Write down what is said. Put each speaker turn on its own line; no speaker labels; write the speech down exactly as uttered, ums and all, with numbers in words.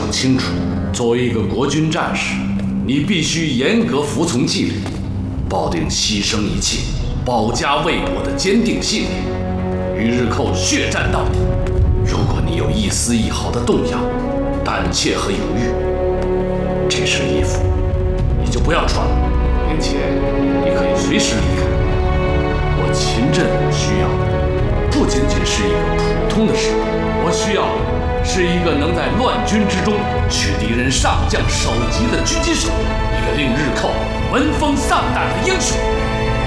想清楚，作为一个国军战士，你必须严格服从纪律，抱定牺牲一切、保家卫国的坚定信念，与日寇血战到底。如果你有一丝一毫的动摇、胆怯和犹豫，这身衣服你就不要穿了，并且你可以随时离开。我秦振武需要的不仅仅是一个普通的士兵，我需要的是一个能在乱军之中取敌人上将首级的狙击手，一个令日寇闻风丧胆的英雄。